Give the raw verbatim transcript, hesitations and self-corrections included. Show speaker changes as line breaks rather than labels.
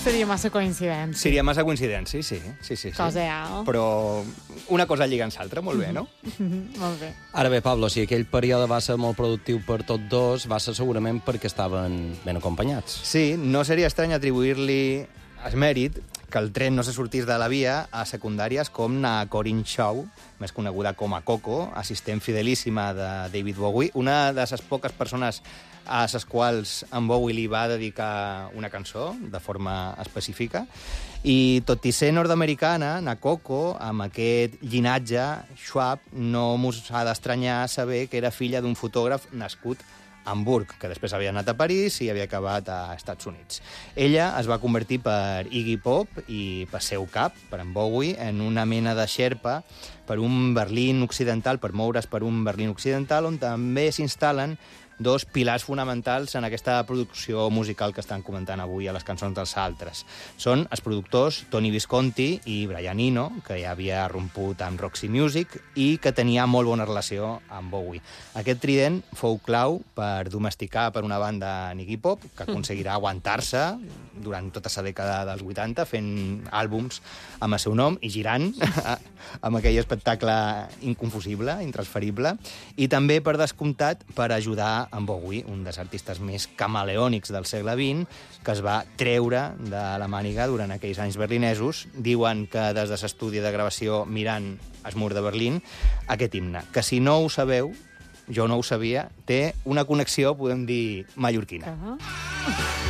Seria massa coincidència.
Seria massa coincidència, sí, sí, sí. sí.
Cosa ja, no?
Però una cosa lliga amb l'altra, molt bé, no?
Molt bé.
Ara bé, Pablo, si aquell període va ser molt productiu per tots dos, va ser segurament perquè estaven ben acompanyats.
Sí, no seria estrany atribuir-li el mèrit que el tren no se sortís de la via a secundàries com na Corinne Shaw, més coneguda com a Coco, assistent fidelíssima de David Bowie, una de les poques persones a les quals en Bowie li va dedicar una cançó de forma específica. I tot i ser nord-americana, na Coco, amb aquest llinatge, Schwab, no mos ha d'estranyar saber que era filla d'un fotògraf nascut a Hamburg, que després havia anat a París i havia acabat a Estats Units. Ella es va convertir per Iggy Pop i per seu cap, per en Bowie, en una mena de xerpa per un Berlín occidental, per moure's per un Berlín occidental, on també s'instal·len dos pilars fonamentals en aquesta producció musical que estan comentant avui a les cançons dels altres. Són els productors Tony Visconti i Brian Eno, que ja havia romput amb Roxy Music i que tenia molt bona relació amb Bowie. Aquest trident fou clau per domesticar per una banda en Iggy Pop, que aconseguirà aguantar-se durant tota la dècada dels vuitanta, fent àlbums amb el seu nom i girant amb aquell espectacle inconfusible, intransferible, i també, per descomptat, per ajudar en Bowie, un dels artistes més camaleònics del segle vint, que es va treure de la màniga durant aquells anys berlinesos. Diuen que des de l'estudi de gravació mirant el mur de Berlín, aquest himne, que si no ho sabeu, jo no ho sabia, té una connexió, podem dir, mallorquina.
Uh -huh.